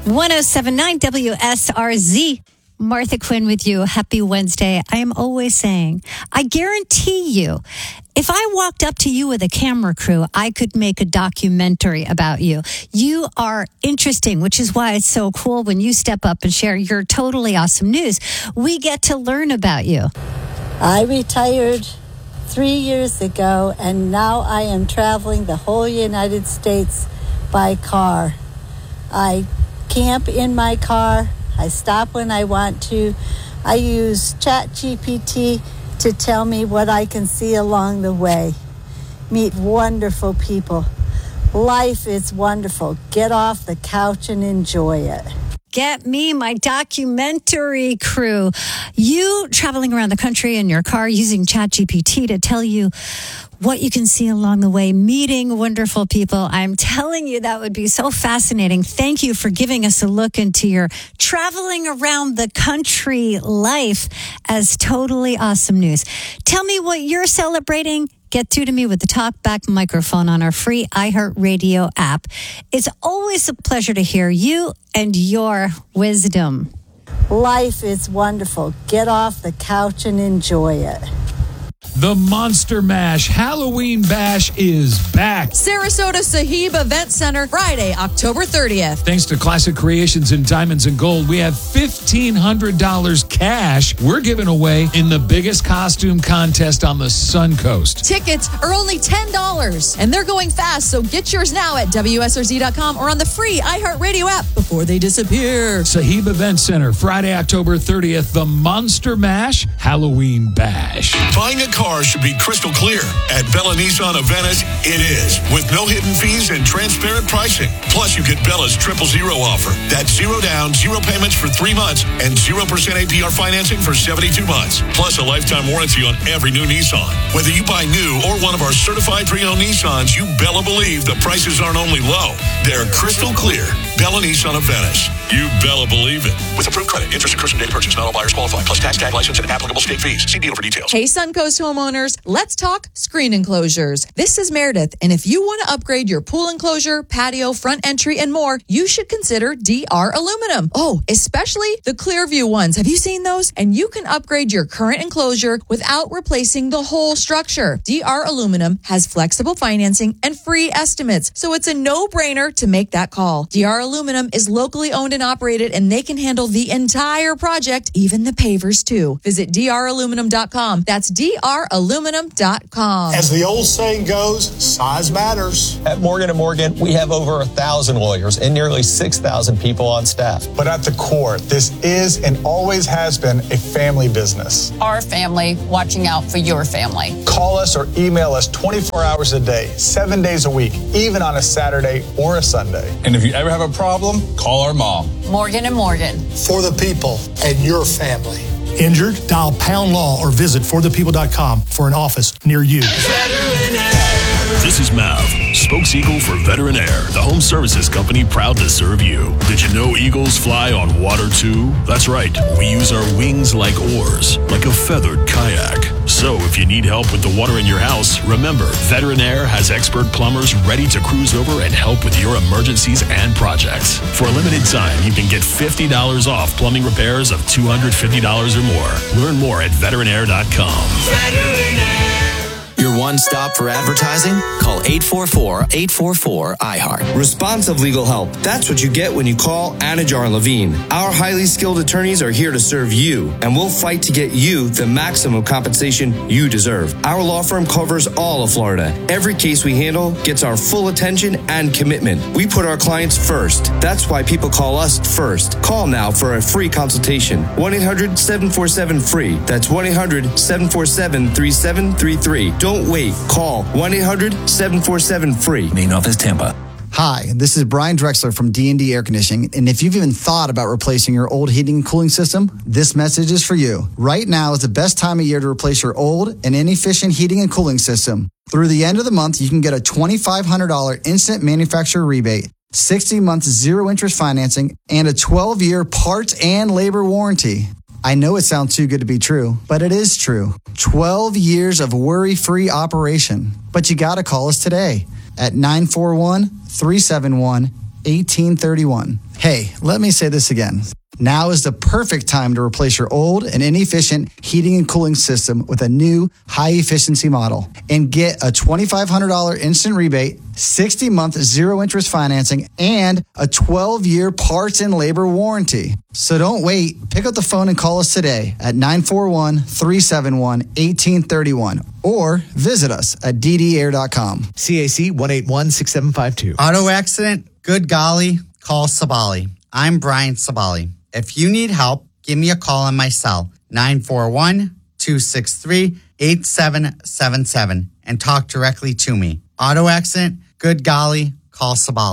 1079 WSRZ. Martha Quinn with you. Happy Wednesday. I am always saying, I guarantee you, if I walked up to you with a camera crew, I could make a documentary about you. You are interesting, which is why it's so cool when you step up and share your totally awesome news. We get to learn about you. I retired 3 years ago, and now I am traveling the whole United States by car. I camp in my car. I stop when I want to. I use ChatGPT to tell me what I can see along the way. Meet wonderful people. Life is wonderful. Get off the couch and enjoy it. Get me my documentary crew. You traveling around the country in your car using ChatGPT to tell you what you can see along the way, meeting wonderful people. I'm telling you, that would be so fascinating. Thank you for giving us a look into your traveling around the country life as totally awesome news. Tell me what you're celebrating. Get through to me with the talkback microphone on our free iHeartRadio app. It's always a pleasure to hear you and your wisdom. Life is wonderful. Get off the couch and enjoy it. The Monster Mash Halloween Bash is back. Sarasota Sahib Event Center, Friday, October 30th. Thanks to Classic Creations in Diamonds and Gold, we have $1,500 cash we're giving away in the biggest costume contest on the Sun Coast. Tickets are only $10, and they're going fast, so get yours now at WSRZ.com or on the free iHeartRadio app before they disappear. Sahib Event Center, Friday, October 30th, the Monster Mash Halloween Bash. Buying a car should be crystal clear. At Bella Nissan of Venice, it is, with no hidden fees and transparent pricing. Plus, you get Bella's 000 offer. That's 0 down, 0 payments for 3 months, and 0% APR financing for 72 months. Plus, a lifetime warranty on every new Nissan. Whether you buy new or one of our certified pre-owned Nissans, you Bella believe the prices aren't only low, they're crystal clear. Bella Nissan of Venice. You Bella believe it. With approved credit, interest and custom data purchase, not all buyers qualify. Plus tax, tag license, and applicable state fees. See dealer for details. Hey, Suncoast homeowners, let's talk screen enclosures. This is Meredith, and if you want to upgrade your pool enclosure, patio, front entry, and more, you should consider DR Aluminum. Oh, especially the Clearview ones. Have you seen those? And you can upgrade your current enclosure without replacing the whole structure. DR Aluminum has flexible financing and free estimates, so it's a no-brainer to make that call. DR Aluminum is locally owned and operated, and they can handle the entire project, even the pavers too. Visit draluminum.com. That's draluminum.com. As the old saying goes, size matters. At Morgan & Morgan, we have over 1,000 lawyers and nearly 6,000 people on staff. But at the core, this is and always has been a family business. Our family watching out for your family. Call us or email us 24 hours a day, 7 days a week, even on a Saturday or a Sunday. And if you ever have a problem, call our mom. Morgan & Morgan. For the people and your family. Injured? Dial Pound Law or visit forthepeople.com for an office near you. This is Mav, spokes eagle for Veteran Air, the home services company proud to serve you. Did you know eagles fly on water too? That's right, we use our wings like oars, like a feathered kayak. So if you need help with the water in your house, remember, Veteran Air has expert plumbers ready to cruise over and help with your emergencies and projects. For a limited time, you can get $50 off plumbing repairs of $250 or more. Learn more at veteranair.com. Veteran Air. Your one-stop for advertising? Call 844-844-iHeart. Responsive legal help. That's what you get when you call Anajar Levine. Our highly skilled attorneys are here to serve you, and we'll fight to get you the maximum compensation you deserve. Our law firm covers all of Florida. Every case we handle gets our full attention and commitment. We put our clients first. That's why people call us first. Call now for a free consultation. 1-800-747-FREE. That's 1-800-747-3733. Don't wait. Call 1-800-747-FREE. Main office, Tampa. Hi, this is Brian Drexler from D&D Air Conditioning, and if you've even thought about replacing your old heating and cooling system, this message is for you. Right now is the best time of year to replace your old and inefficient heating and cooling system. Through the end of the month, you can get a $2,500 instant manufacturer rebate, 60 months zero-interest financing, and a 12-year parts and labor warranty. I know it sounds too good to be true, but it is true. 12 years of worry-free operation. But you got to call us today at 941-371 1831. Hey, let me say this again. Now is the perfect time to replace your old and inefficient heating and cooling system with a new high-efficiency model and get a $2,500 instant rebate, 60-month zero-interest financing, and a 12-year parts and labor warranty. So don't wait. Pick up the phone and call us today at 941-371-1831 or visit us at ddair.com. CAC 1816752. Auto accident? Good golly, call Sabali. I'm Brian Sabali. If you need help, give me a call on my cell, 941-263-8777, and talk directly to me. Auto accident? Good golly, call Sabali.